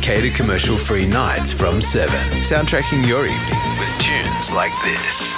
Cater commercial-free nights from 7. Soundtracking your evening with tunes like this.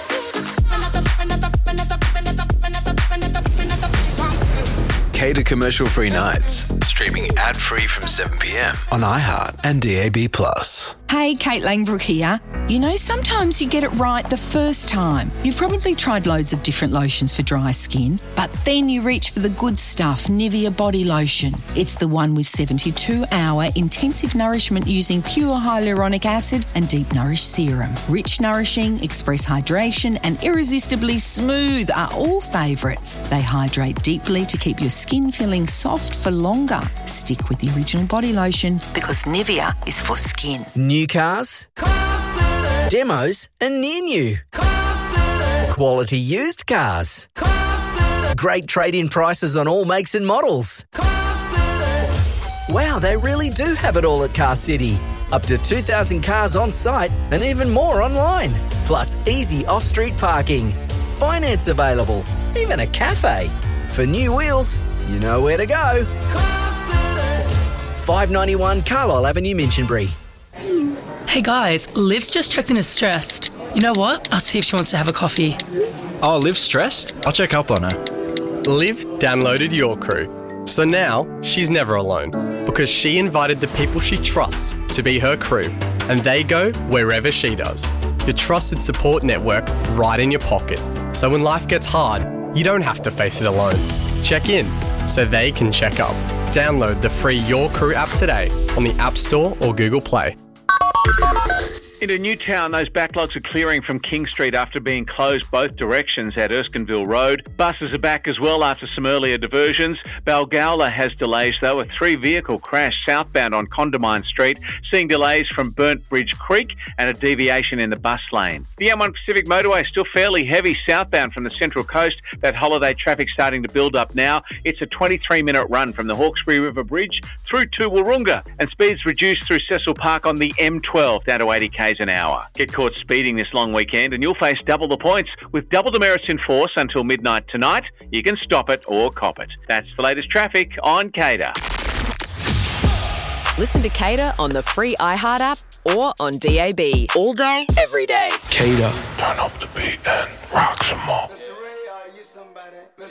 Cater commercial-free nights. Streaming ad-free from 7 p.m. on iHeart and DAB+. Hey, Kate Langbrook here. You know, sometimes you get it right the first time. You've probably tried loads of different lotions for dry skin, but then you reach for the good stuff, Nivea Body Lotion. It's the one with 72-hour intensive nourishment using pure hyaluronic acid and Deep Nourish Serum. Rich, nourishing, express hydration and irresistibly smooth are all favourites. They hydrate deeply to keep your skin feeling soft for longer. Stick with the original body lotion because Nivea is for skin. New cars, demos and near new, quality used cars, great trade-in prices on all makes and models. Wow, they really do have it all at Car City. Up to 2,000 cars on site and even more online. Plus easy off-street parking, finance available, even a cafe. For new wheels, you know where to go. 591 Carlisle Avenue, Minchinbury. Hey guys, Liv's just checked in as stressed. You know what? I'll see if she wants to have a coffee. Oh, Liv's stressed? I'll check up on her. Liv downloaded Your Crew. So now she's never alone because she invited the people she trusts to be her crew and they go wherever she does. Your trusted support network right in your pocket. So when life gets hard, you don't have to face it alone. Check in so they can check up. Download the free Your Crew app today on the App Store or Google Play. Into Newtown, those backlogs are clearing from King Street after being closed both directions at Erskineville Road. Buses are back as well after some earlier diversions. Balgowlah has delays though. A 3-vehicle crash southbound on Condamine Street, seeing delays from Burnt Bridge Creek and a deviation in the bus lane. The M1 Pacific Motorway is still fairly heavy southbound from the Central Coast. That holiday traffic starting to build up now. It's a 23-minute run from the Hawkesbury River Bridge through to Wahroonga, and speeds reduced through Cecil Park on the M12 down to 80 km an hour. Get caught speeding this long weekend and you'll face double the points. With double demerits in force until midnight tonight, you can stop it or cop it. That's the latest traffic on Cater. Listen to Cater on the free iHeart app or on DAB. All day, every day. Cater. Turn up the beat and rock some more.